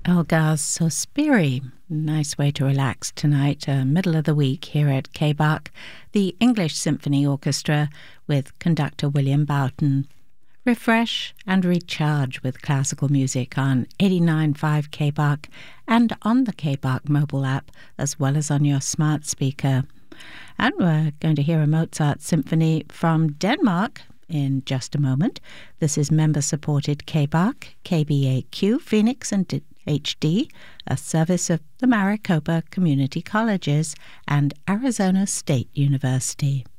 Elgar Sospiri. Nice way to relax tonight, middle of the week here at KBAC, the English Symphony Orchestra with conductor William Boughton. Refresh and recharge with classical music on 89.5 KBAC and on the KBAC mobile app, as well as on your smart speaker. And we're going to hear a Mozart symphony from Denmark in just a moment. This is member-supported KBAC, KBAQ, Phoenix and HD, a service of the Maricopa Community Colleges and Arizona State University.